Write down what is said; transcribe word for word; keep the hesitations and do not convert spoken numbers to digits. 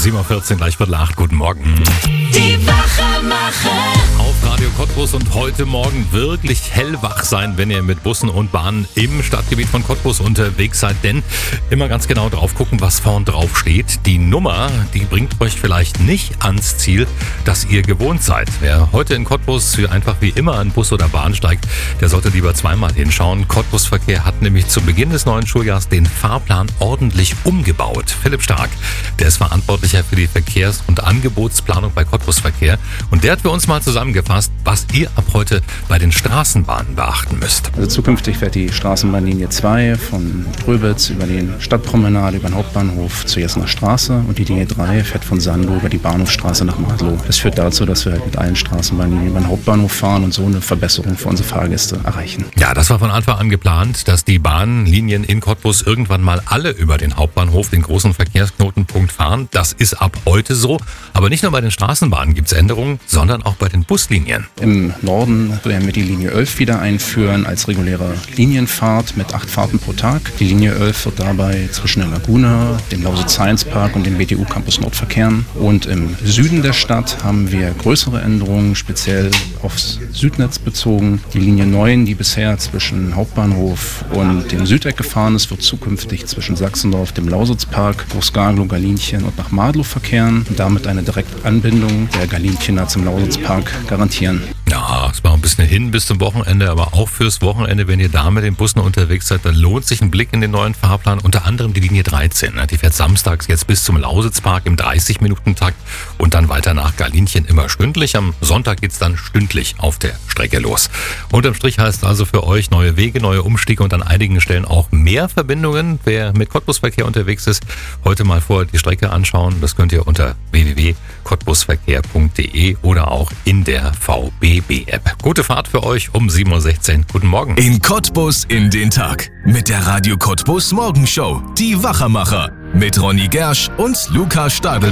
sieben Uhr vierzehn, gleich Viertel acht. Guten Morgen. Die Wachermacher. Auf Radio Cottbus und heute Morgen wirklich hellwach sein, wenn ihr mit Bussen und Bahnen im Stadtgebiet von Cottbus unterwegs seid. Denn immer ganz genau drauf gucken, was vorn drauf steht. Die Nummer, die bringt euch vielleicht nicht ans Ziel, das ihr gewohnt seid. Wer heute in Cottbus für einfach wie immer an Bus oder Bahn steigt, der sollte lieber zweimal hinschauen. Cottbus Verkehr hat nämlich zu Beginn des neuen Schuljahrs den Fahrplan ordentlich umgebaut. Philipp Stark, der ist verantwortlicher für die Verkehrs- und Angebotsplanung bei Cottbus Verkehr. Und der hat für uns mal zusammengefasst, was ihr ab heute bei den Straßenbahnen beachten müsst. Also zukünftig fährt die Straßenbahnlinie zwei von Gröbitz über die Stadtpromenade, über den Hauptbahnhof zur Jessener Straße und die Linie drei fährt von Sandow über die Bahnhofstraße nach Madlow. Das führt dazu, dass wir halt mit allen Straßenbahnlinien über den Hauptbahnhof fahren und so eine Verbesserung für unsere Fahrgäste erreichen. Ja, das war von Anfang an geplant, dass die Bahnlinien in Cottbus irgendwann mal alle über den Hauptbahnhof, den großen Verkehrsknotenpunkt, fahren. Das ist ab heute so. Aber nicht nur bei den Straßenbahnen gibt es Änderungen, sondern auch bei den Buslinien. Im Norden werden wir die Linie elf wieder einführen als reguläre Linienfahrt mit acht Fahrten pro Tag. Die Linie elf wird dabei zwischen der Lagune, dem Lausitz Science Park und dem B T U Campus Nord verkehren. Und im Süden der Stadt haben wir größere Änderungen, speziell aufs Südnetz bezogen. Die Linie neun, die bisher zwischen Hauptbahnhof und dem Südeck gefahren ist, wird zukünftig zwischen Sachsendorf, dem Lausitzpark, Groß-Garglow, Galinchen und nach Madlow verkehren und damit eine Direktanbindung der Galinchener zum Lausitzpark garantieren. Ja, es war ein bisschen hin bis zum Wochenende, aber auch fürs Wochenende, wenn ihr da mit den Bussen unterwegs seid, dann lohnt sich ein Blick in den neuen Fahrplan, unter anderem die Linie dreizehn. Die fährt samstags jetzt bis zum Lausitzpark im dreißig-Minuten-Takt und dann weiter nach Galinchen immer stündlich. Am Sonntag geht's dann stündlich auf der Strecke los. Unterm Strich heißt also für euch neue Wege, neue Umstiege und an einigen Stellen auch mehr Verbindungen. Wer mit Cottbusverkehr unterwegs ist, heute mal vorher die Strecke anschauen. Das könnt ihr unter w w w punkt cottbusverkehr punkt d e oder auch in der V B B-App. Gute Fahrt für euch um sieben Uhr sechzehn. Guten Morgen. In Cottbus in den Tag mit der Radio Cottbus Morgenshow. Die Wachermacher mit Ronny Gersch und Lukas Stadl.